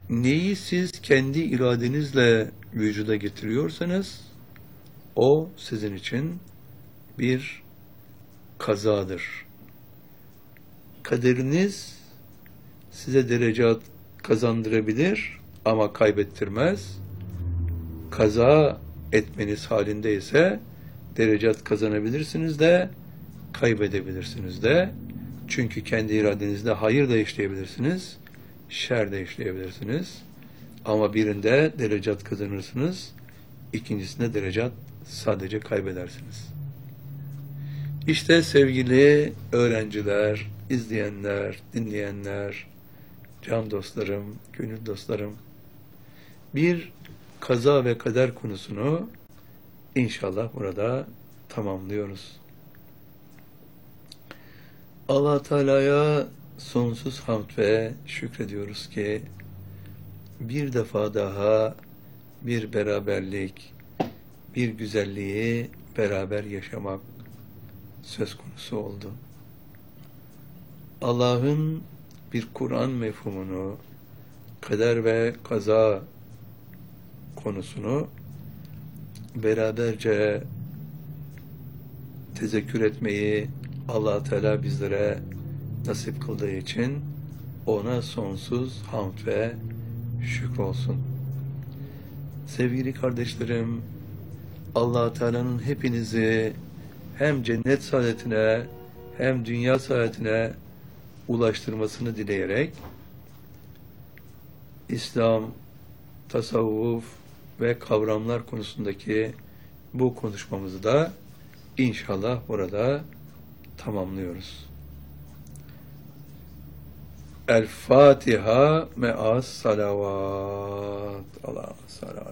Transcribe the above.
neyi siz kendi iradenizle vücuda getiriyorsanız, o sizin için bir kazadır. Kaderiniz size derecat kazandırabilir ama kaybettirmez. Kaza etmeniz halinde ise derecat kazanabilirsiniz de kaybedebilirsiniz de. Çünkü kendi iradenizde hayır da işleyebilirsiniz, şer de işleyebilirsiniz. Ama birinde derecat kazanırsınız, ikincisinde derecat sadece kaybedersiniz. İşte sevgili öğrenciler, izleyenler, dinleyenler, can dostlarım, gönül dostlarım, bir kaza ve kader konusunu inşallah burada tamamlıyoruz. Allah Teala'ya sonsuz hamd ve şükrediyoruz ki bir defa daha bir beraberlik, bir güzelliği beraber yaşamak söz konusu oldu. Allah'ın bir Kur'an mefhumunu, kader ve kaza konusunu beraberce tezekkür etmeyi Allah Teala bizlere nasip kıldığı için ona sonsuz hamd ve şükür olsun. Sevgili kardeşlerim, Allah Teala'nın hepinizi hem cennet saadetine hem dünya saadetine ulaştırmasını dileyerek İslam, tasavvuf ve kavramlar konusundaki bu konuşmamızı da inşallah burada tamamlıyoruz. El Fatiha me'as salavat. Allah'a salavat.